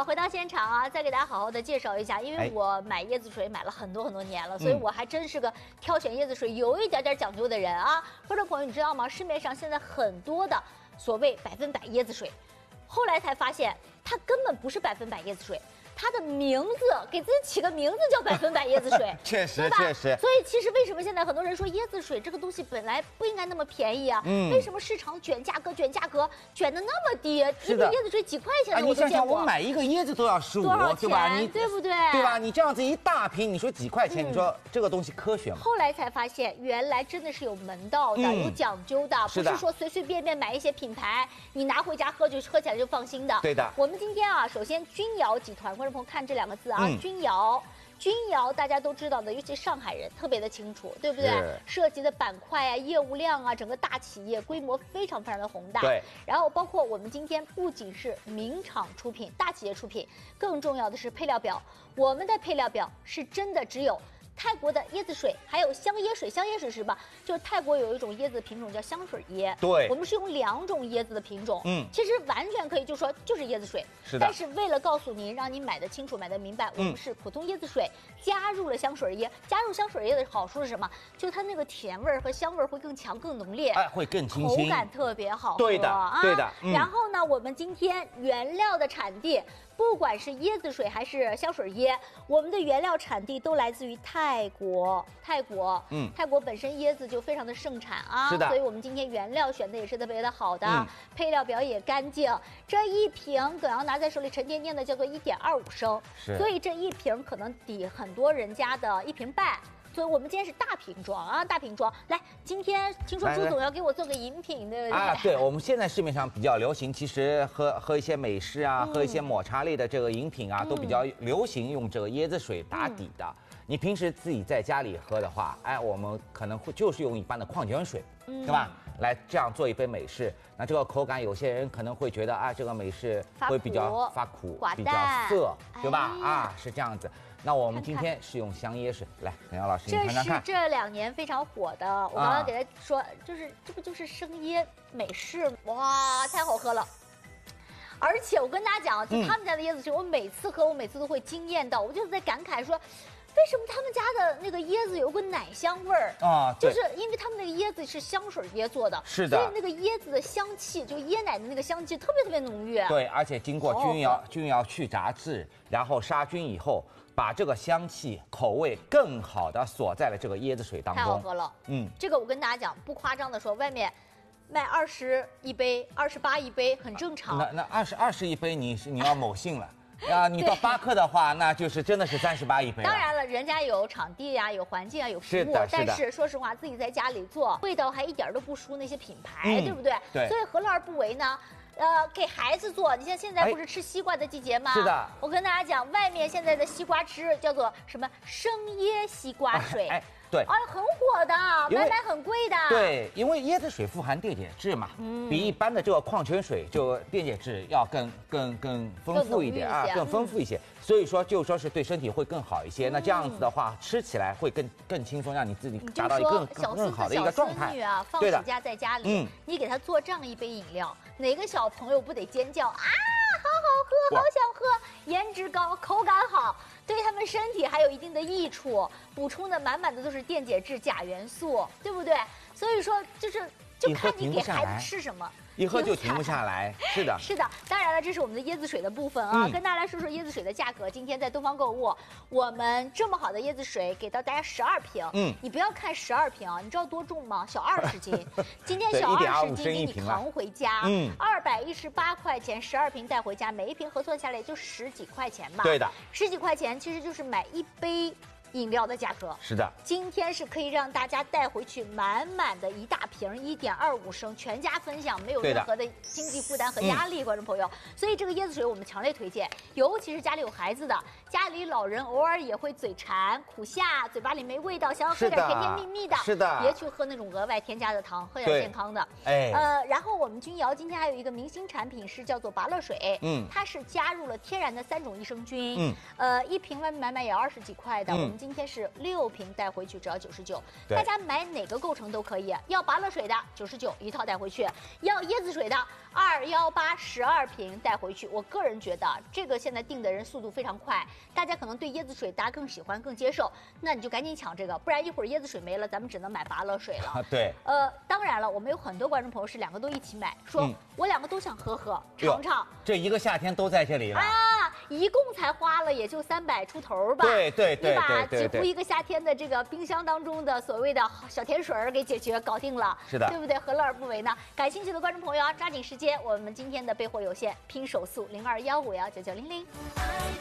好，回到现场啊，再给大家好好的介绍一下，因为我买椰子水买了很多年了，所以我还真是个挑选椰子水有一点讲究的人啊。观众朋友，你知道吗？市面上现在很多的所谓100%椰子水，后来才发现它根本不是100%椰子水。它的名字给自己起个名字叫100%椰子水， 确实。 所以其实为什么现在很多人说椰子水这个东西本来不应该那么便宜啊？为什么市场卷价格卷的那么低？一瓶椰子水几块钱的我都见过。 你想想，我买一个椰子都要15，对吧？ 对不对？ 对吧？你这样子一大瓶，你说几块钱？你说这个东西科学吗？ 后来才发现，原来真的是有门道的，有讲究的，不是说随随便便买一些品牌，你拿回家喝起来就放心的。 对的。 我们今天啊，首先君瑶集团，观众朋友看这2个字啊，君瑶大家都知道的，尤其上海人特别的清楚，对不对？涉及的板块啊、业务量啊，整个大企业规模非常的宏大。 对。 然后包括我们今天不仅是名厂出品、大企业出品，更重要的是配料表。我们的配料表是真的只有泰国的椰子水，还有香椰水。香椰水是什么？就是泰国有一种椰子品种叫香水椰。 对， 我们是用2种椰子的品种。其实完全可以就说就是椰子水。 是的。 但是为了告诉您，让你买得清楚、买得明白，我们是普通椰子水加入了香水椰。加入香水椰的好处是什么？就它那个甜味和香味会更强、更浓烈， 会更清新， 口感特别好喝。 对的。 然后呢，我们今天原料的产地，不管是椰子水还是香水椰，我们的原料产地都来自于泰国。泰国本身椰子就非常的盛产啊， 是的。 所以我们今天原料选的也是特别的好的，配料表也干净。这一瓶耿瑶拿在手里沉甸甸的，叫做1.25升，所以这一瓶可能抵很多人家的1瓶半。所以我们今天是大瓶装啊，大瓶装。来，今天听说朱总要给我做个饮品，对不对？ 啊，对，我们现在市面上比较流行，其实喝一些美式啊，喝一些抹茶类的这个饮品啊，都比较流行用这个椰子水打底的。你平时自己在家里喝的话，我们可能会就是用一般的矿泉水，对吧？来这样做一杯美式，那这个口感有些人可能会觉得这个美式会比较发苦，比较涩，对吧？是这样子。那我们今天是用香椰水，来，耿瑶老师，你看看看。 这是这2年非常火的，我刚刚给他说，这不就是生椰美式？哇，太好喝了！而且我跟大家讲，就他们家的椰子水，我每次喝，我每次都会惊艳到，我就是在感慨说，为什么他们家的那个椰子有个奶香味儿啊？就是因为他们那个椰子是香水椰做的， 是的， 所以那个椰子的香气，就椰奶的那个香气特别浓郁。 对，而且经过菌瑶去杂质，然后杀菌以后，把这个香气、口味更好的锁在了这个椰子水当中。 太好喝了，这个我跟大家讲，不夸张的说，外面卖20一杯、28一杯很正常。 那20一杯你要某信了。你到巴克的话，那就是真的是38一杯。 当然了，人家有场地啊，有环境啊，有服务。但是说实话，自己在家里做，味道还一点都不输那些品牌，对不对？ 对。 所以何乐而不为呢？给孩子做，你像现在不是吃西瓜的季节吗？ 是的。 我跟大家讲，外面现在的西瓜汁叫做什么生椰西瓜水。 对， 很火的，买很贵的。 对，因为椰子水富含电解质嘛，比一般的这个矿泉水就电解质要更丰富一点更丰富一些。所以说，就说是对身体会更好一些。那这样子的话，吃起来会更轻松，让你自己达到一个更好的一个状态。 小孙女啊，放暑假在家里，你给她做这样一杯饮料，哪个小朋友不得尖叫啊？好好喝，好想喝，颜值高，口感好。对他们身体还有一定的益处，补充的满满的都是电解质、钾元素，对不对？所以说就看你给孩子吃什么， 一喝就停不下来。是的， 是的。当然了，这是我们的椰子水的部分啊，跟大家来说说椰子水的价格。今天在东方购物，我们这么好的椰子水给到大家12瓶，你不要看12瓶啊，你知道多重吗？小20斤。今天小20斤给你扛回家，218块钱12瓶带回家，每一瓶合算下来也就10几块钱吧。 对的 ，10几块钱其实就是买一杯饮料的价格。 是的， 今天是可以让大家带回去满满的一大瓶1.25升，全家分享，没有任何的经济负担和压力，观众朋友。所以这个椰子水我们强烈推荐，尤其是家里有孩子的，家里老人偶尔也会嘴馋、苦下，嘴巴里没味道，想要喝点甜甜蜜蜜的， 是的， 别去喝那种额外添加的糖，喝点健康的。然后我们君瑶今天还有一个明星产品是叫做拔乐水，它是加入了天然的3种益生菌，一瓶外面买也20几块的，我们今天是6瓶带回去只要99， 对大家买哪个构成都可以。要拔了水的99一套带回去，要椰子水的21812瓶带回去。我个人觉得这个现在订的人速度非常快，大家可能对椰子水大家更喜欢更接受，那你就赶紧抢这个，不然一会儿椰子水没了，咱们只能买拔乐水了。 对， 当然了，我们有很多观众朋友是2个都一起买，说我2个都想喝尝尝。 这一个夏天都在这里了啊，一共才花了也就300出头吧。 对， 你把几乎一个夏天的这个冰箱当中的所谓的小甜水给解决搞定了， 是的， 对不对？何乐而不为呢？感兴趣的观众朋友啊，抓紧时间，我们今天的备货有限，拼手速0215199900。